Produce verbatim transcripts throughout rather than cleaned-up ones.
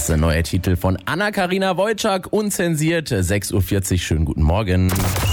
Das ist ein neuer Titel von Anna-Karina Wojcik, unzensiert, sechs Uhr vierzig. Schönen guten Morgen.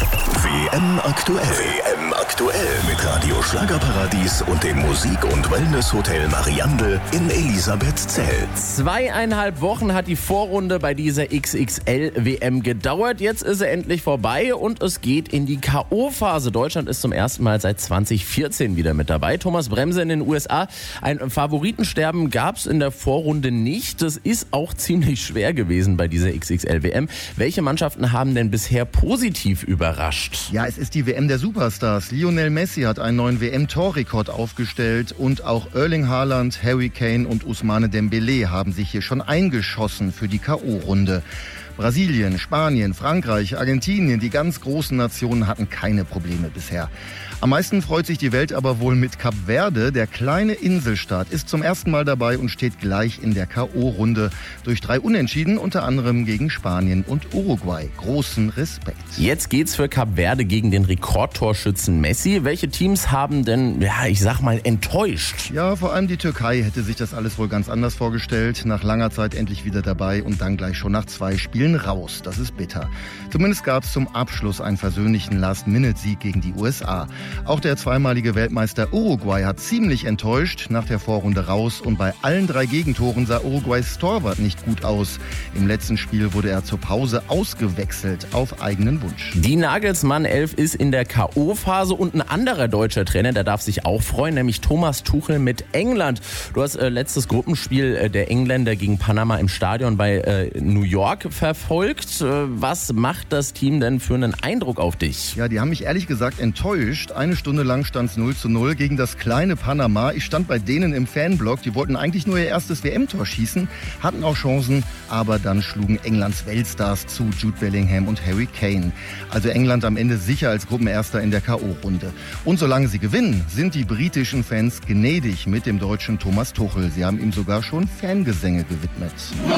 W M aktuell. W M aktuell mit Radio Schlagerparadies und dem Musik- und Wellness-Hotel Mariandel in Elisabethzell. Zweieinhalb Wochen hat die Vorrunde bei dieser X X L-W M gedauert. Jetzt ist sie endlich vorbei und es geht in die K O-Phase. Deutschland ist zum ersten Mal seit zwanzig vierzehn wieder mit dabei. Thomas Bremse in den U S A. Ein Favoritensterben gab es in der Vorrunde nicht. Das ist auch ziemlich schwer gewesen bei dieser X X L-W M. Welche Mannschaften haben denn bisher positiv überrascht? Ja, es ist die W M der Superstars. Lionel Messi hat einen neuen W M-Torrekord aufgestellt und auch Erling Haaland, Harry Kane und Ousmane Dembélé haben sich hier schon eingeschossen für die K O-Runde. Brasilien, Spanien, Frankreich, Argentinien, die ganz großen Nationen hatten keine Probleme bisher. Am meisten freut sich die Welt aber wohl mit Kap Verde. Der kleine Inselstaat ist zum ersten Mal dabei und steht gleich in der K O-Runde. Durch drei Unentschieden, unter anderem gegen Spanien und Uruguay. Großen Respekt. Jetzt geht's für Kap Verde gegen den Rekordtorschützen Messi. Welche Teams haben denn, ja, ich sag mal, enttäuscht? Ja, vor allem die Türkei hätte sich das alles wohl ganz anders vorgestellt. Nach langer Zeit endlich wieder dabei und dann gleich schon nach zwei Spielen raus. Das ist bitter. Zumindest gab es zum Abschluss einen versöhnlichen Last-Minute-Sieg gegen die U S A. Auch der zweimalige Weltmeister Uruguay hat ziemlich enttäuscht, nach der Vorrunde raus, und bei allen drei Gegentoren sah Uruguays Torwart nicht gut aus. Im letzten Spiel wurde er zur Pause ausgewechselt, auf eigenen Wunsch. Die Nagelsmann elf ist in der K O-Phase und ein anderer deutscher Trainer, der darf sich auch freuen, nämlich Thomas Tuchel mit England. Du hast äh, letztes Gruppenspiel äh, der Engländer gegen Panama im Stadion bei äh, New York verfolgt. Äh, was macht das Team denn für einen Eindruck auf dich? Ja, die haben mich ehrlich gesagt enttäuscht. Eine Stunde lang stand es null zu null gegen das kleine Panama. Ich stand bei denen im Fanblock. Die wollten eigentlich nur ihr erstes W M-Tor schießen, hatten auch Chancen, aber dann schlugen Englands Weltstars zu, Jude Bellingham und Harry Kane. Also England am Ende sicher als Gruppenerster in der K O-Runde. Und solange sie gewinnen, sind die britischen Fans gnädig mit dem deutschen Thomas Tuchel. Sie haben ihm sogar schon Fangesänge gewidmet.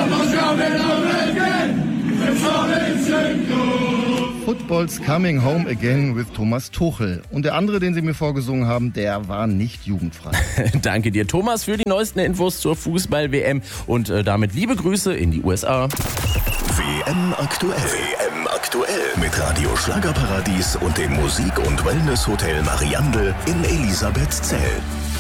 Football's coming home again with Thomas Tuchel. Und der andere, den sie mir vorgesungen haben, der war nicht jugendfrei. Danke dir, Thomas, für die neuesten Infos zur Fußball-W M und äh, damit liebe Grüße in die U S A. W M aktuell. W M aktuell mit Radio Schlagerparadies und dem Musik- und Wellness-Hotel Mariandel in Elisabethzell.